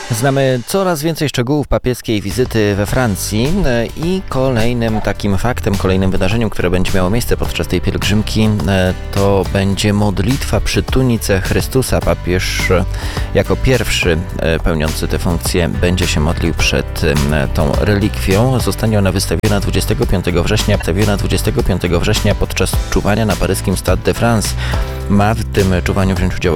Znamy coraz więcej szczegółów papieskiej wizyty we Francji i kolejnym takim faktem, kolejnym wydarzeniem, które będzie miało miejsce podczas tej pielgrzymki, to będzie modlitwa przy tunice Chrystusa. Papież jako pierwszy pełniący tę funkcję będzie się modlił przed tą relikwią. Zostanie ona wystawiona 25 września podczas czuwania na paryskim Stade de France. Ma w tym czuwaniu wziąć udział